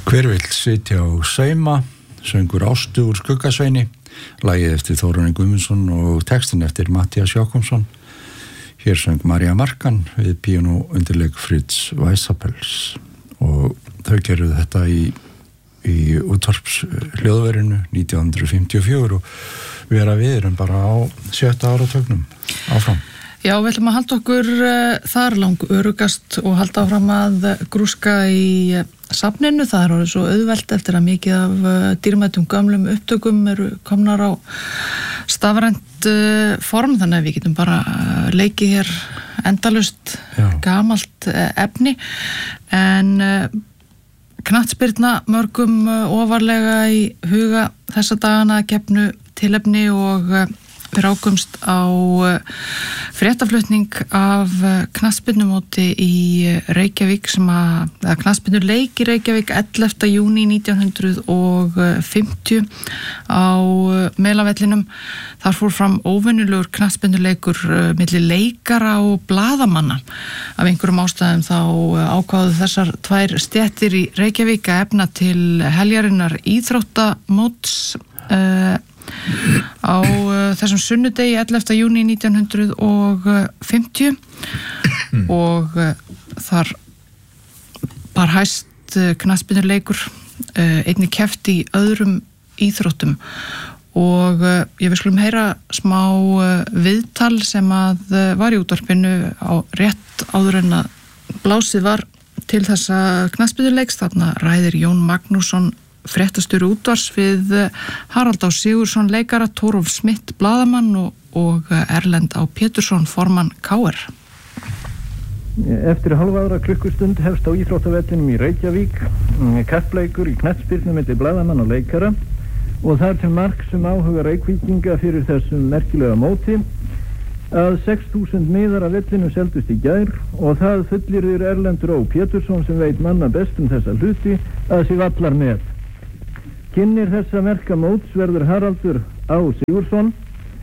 Hver vill sitja og sauma, söngur Ástu úr Skuggasveini, lagið eftir Þórarinn Guðmundsson og textin eftir Matthías Jakobsson. Hér söng María Markan við píanó undirleik Fritz Weissapels og þau gerðu þetta í útvarpshljóðverinu 1954 og við erum bara á 7. áratugnum áfram. Já, við ætlum að halda okkur þar langörugast og halda áfram að grúska í safninu. Það er orðið svo auðvelt eftir að mikið af dýrmætum gömlum upptökum eru komnar á stafrænt form, þannig að við getum bara leikið hér endalaust gamalt efni. En knattspyrna mörgum ofarlega í huga þessa dagana gefnu tilefni og við rákumst á fréttaflutning af knattspyrnumóti í Reykjavík eða knattspyrnuleik í Reykjavík 11. júní 1950 á Melavellinum. Þar fór fram óvenjulegur knattspyrnuleikur milli leikara og blaðamanna. Af einhverjum ástæðum þá ákváðu þessar tvær stéttir í Reykjavík að efna til heljarinnar íþróttamóts á þessum sunnudegi 11. júní 1950 og þar bar hæst knattspyrnuleikur, einnig keppt í öðrum íþróttum og ég við skulum heyra smá viðtal sem að var í útvarpinu á rétt áður en að blásið var til þessa knattspyrnuleiks. Þarna ræðir Jón Magnússon fréttastjóri útvars við Harald Á Sigurðsson leikara, Torolf Smith blaðamann og Erlend Á Pétursson formann KR. Eftir halva ára klukkustund hefst á íþróttavellinum í Reykjavík kappleikur í knattspyrnu milli blaðamann og leikara og það til marks áhuga Reykvíkinga fyrir þessum merkilega móti að 6.000 miðar af vellinu seldust í gær og það fullyrðir Erlendur Á Pétursson sem veit manna best þessa hluti að sig allar með. Kynnir þessa merka móts verður Haraldur Á Sigurðsson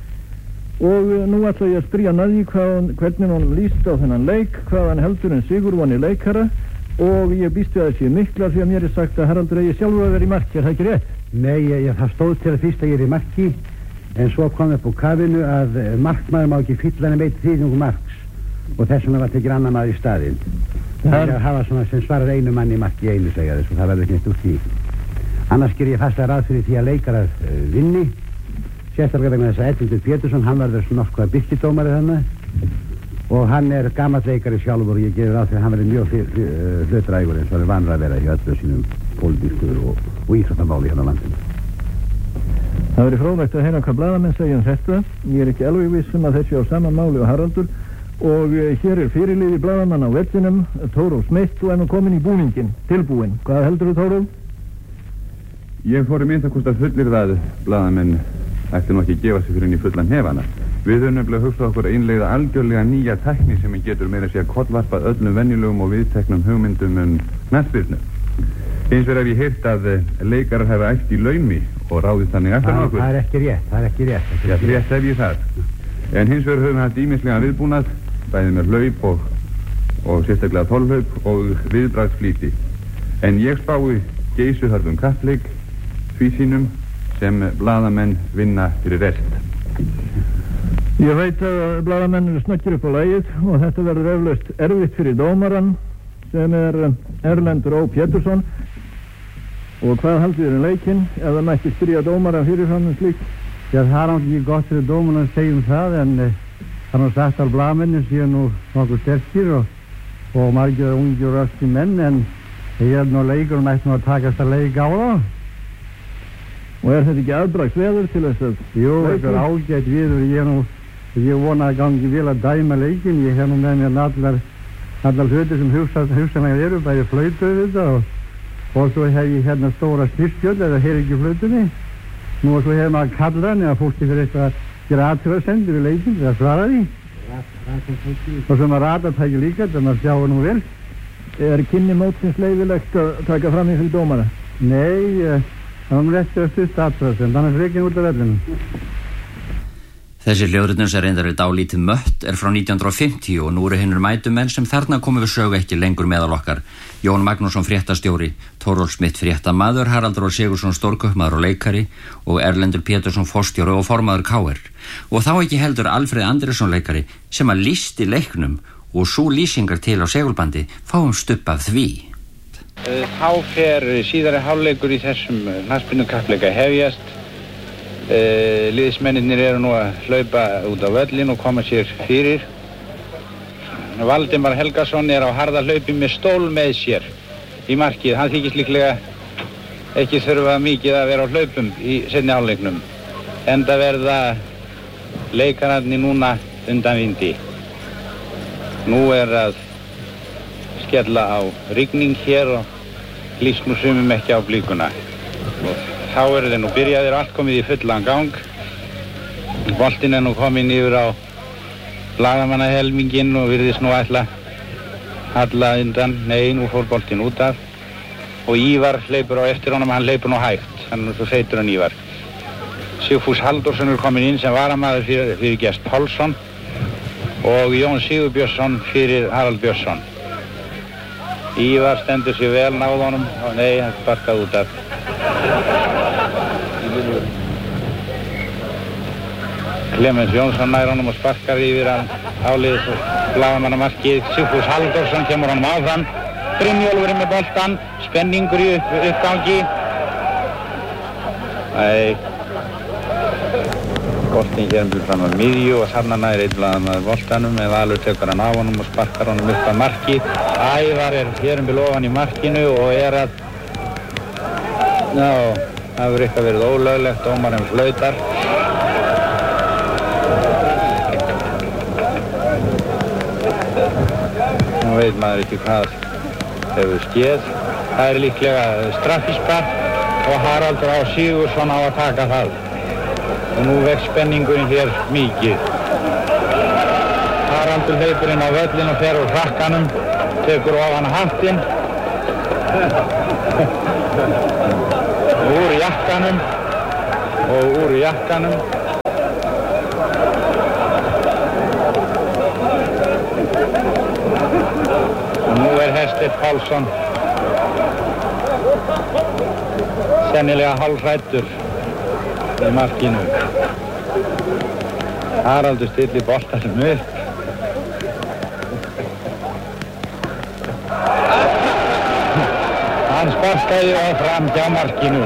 og nú ætla ég að spyrja Naði hvernig honum líst á þennan leik, hvað hann heldur sigurvoni leikara og ég býst við að það sé mikla því að mér sagt að Haraldur eigi sjálfur að vera í marki, það ekki rétt? Nei, það stóð til að fyrst að ég er í marki en svo kom upp á kafinu að markmaður má ekki fylla en veit þýðingu marks og þessum var tekið annar maður í staðinn. Það er að hafa svona sem svarar einu mann í marki einu segja þess og það verður ekki neitt úr því. Annars ger ég fasta ráð fyrir því að leikarar vinni, sérstaklega vegna þess að Edmundur Pétursson, hann verður nokkuð byrkidómari þannig og hann er gamall leikari sjálfur og ég gerir ráð fyrir að hann verður mjög hlutrægur eins og hann er vanur að vera í öllu sínum pólitísku og íþróttamáli hérna á landinu. Það verður fróðlegt að heyra hvað blaðamenn segja þetta. Ég er ekki alveg viss að þessi á sama máli og Haraldur og hér er fyrirliði blaðamann á vellinum, Torolf Smith og nú komin í búningin, tilbúin. Hvað heldur þú, Torolf? Ég fór í minnst að fullyrða að blaðamenn ætti nú ekki að gefa sig fyrir inn í fullan hefana. Við höfum nefnilega hugsað okkur að innleiða algjörlega nýja tækni sem getur meira að segja kollvarpað öllum venjulegum og viðteknum hugmyndum knattspyrnu. Hins vegar hef ég heyrt að leikarar hafa æft í laumi og ráðist þannig eftir nokkuð. Það er ekki rétt. Já, rétt hef ég það. En hins vegar höfum við haft ýmislega viðbúnað, bæði með hlaup og sérstaklega þolhlaup og viðbragðsflýti. En ég spái geysuhörðum kappleik því sínum sem blaðamenn vinna fyrir rest. Ég veit að blaðamenn eru snöggir upp á lagið og þetta verður eflaust erfitt fyrir dómarann sem er Erlendur Á Pétursson. Og hvað haldið þér leikinn ef það mætti spyrja dómarann fyrir hann slíkt? Já, það er ekki gott fyrir dómarann að segja það en það er sagt að blaðamennin séu nú nokkuð sterkir og margir ungir og rösti menn en ég nú leikur og nættum að takast að leika á það. Og er þetta ekki afbraksveður til þess að... Jú, þetta er ágætt viður. Ég vona að gangi vel að dæma leikinn. Ég hef nú með mér allar hluti sem hugsanlega eru, bæði flautu þetta og svo hef ég hérna stóra styrstjöld eða heyr ekki flautunni. Nú og svo hef maður kallan eða fólki fyrir eitthvað að gera aðtöðasendur við leikinn, það svara því. Og svo maður ratatæki líka, þetta maður sjáu nú vel. Er kynni mótsins leyfilegt að taka fram í fyrir dómara? Nei, það var rétt að stutt aðtöðasend, þannig er ekki út af vellinum. Þessi hljóðritun sem reyndar dálítið mött frá 1950 og nú eru hinnir mætumenn sem þarna komu við sögu ekki lengur meðal okkar. Jón Magnússon fréttastjóri, Thorold Smith fréttamaður, Haraldur Sigurðsson stórkaupmaður og leikari og Erlendur Pétursson forstjóri og formaður KR. Og þá ekki heldur Alfreð Andrésson leikari sem að lýsti leiknum og svo lýsingar til á segulbandi fáum stubb af því. Þá fer síðari hálfleikur í þessum knattspyrnukappleika hefjast. Liðsmennirnir eru nú að hlaupa út á völlin og koma sér fyrir. Valdimar Helgason er á harða hlaupi með stól með sér í markið. Hann þykist líklega ekki þurfa mikið að vera á hlaupum í seinni hálfleiknum. Enda verða leikararnir núna undan vindi. Nú er að skella á rigning hér og líst nú sumum ekki á blíkuna. Og þá eru þeir nú byrjaðir, allt komið í fullan gang. Boltinn er nú kominn yfir á blaðamannahelminginn og virðist nú ætla alla undan. Nei, nú fór boltinn út af. Og Ívar hleypur á eftir honum, hann hleypur nú hægt. Hann er nú svo feitur en Ívar. Sigfús Halldórsson er kominn inn sem varamaður fyrir Gest Pálsson og Jón Sigurbjörnsson fyrir Harald Björnsson. Ívar stendur sér vel, náð honum. Nei, hann sparkaði út af. Clemens Jónsson nær honum og sparkar yfir að álið blaðamannamarkið. Sigfús Halldórsson kemur honum áfram. Brynjólfur með boltan, spenningur í uppgangi. Boltinn hér fram á miðju og þarna nær einn blaðamaður boltanum en Valur tekur hann á honum og sparkar honum upp að marki. Ævar er hér ofan í markinu og er að það hefur eitthvað verið ólöglegt, dómarinn flautar. Nú veit maður ekki hvað hefur skeð. Það er líklega straffispark og Haraldur Á. Sigurðsson á að taka það. Og nú vex spenningurinn hér mikið. Haraldur hleypur inn á völlin og fer úr hrakkanum, tekur ofan hattinn. Úr jakkanum og úr jakkanum. Og nú er Hersteinn Pálsson sennilega hálfhræddur í markinu. Haraldur stillir boltanum upp. Hann sparkaði á fram hjá markinu.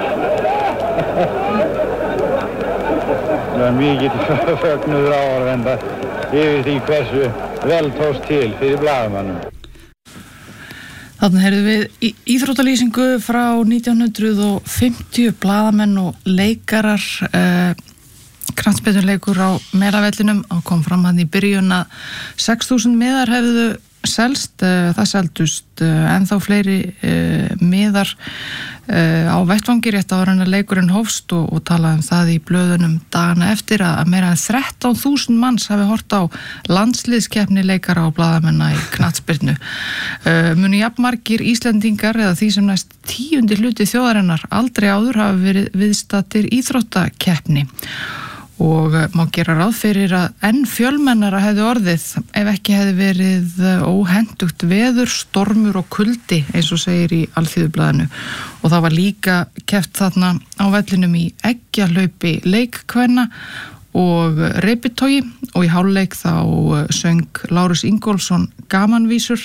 Það var mikið fögnuður áhorfenda yfir því hversu vel tókst til fyrir blaðamannum. Þarna heyrðum við íþróttalýsingu frá 1950, blaðamenn og leikarar, knattspyrnuleikur á Melavellinum og kom fram hann í byrjun að 6.000 miðar hefðu selst, það seldust ennþá fleiri miðar á vettvangi rétt áður en að leikurinn hófst og talaði það í blöðunum dagana eftir að meira en 13.000 manns hafi hort á landsliðskeppni leikara og blaðamenna í knattspyrnu. Munu jafnmargir Íslendingar eða því sem næst 10. hluti þjóðarinnar aldrei áður hafi verið viðstaddir íþróttakeppni. Og má gera ráð fyrir að enn fjölmennara hefði orðið ef ekki hefði verið óhentugt veður, stormur og kuldi eins og segir í Alþýðublaðinu. Og það var líka keppt þarna á vellinum í eggjahlaupi leikkvenna og reiptogi og í hálfleik þá söng Lárus Ingólfsson gamanvísur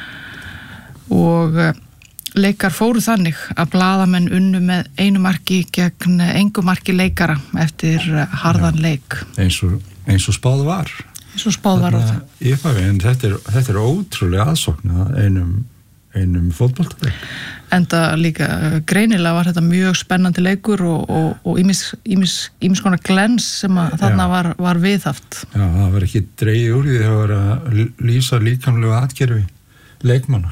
og leikar fóru þannig að blaðamenn unnu með einu marki gegn engu marki leikara eftir harðan leik. Eins og spáð var. Eins og spáð var á það. En þetta er ótrúlega aðsókn að einum fótboltaleik. Enda líka greinilega var þetta mjög spennandi leikur og ýmis konar glens sem að þarna var viðhaft. Já, það var ekki dregið úr því að vera að lýsa líkamlega atgerfi leikmanna.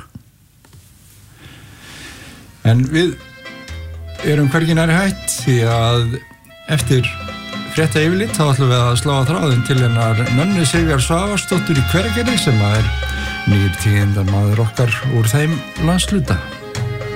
En við erum hvergi nærri hætt því að eftir frétta yfirlit þá ætlum við að slá á þráðinn til hennar Nönnu Sivjar Svavarsdóttur í Hveragerði sem er nýr tíðindamaður okkar úr þeim landshluta.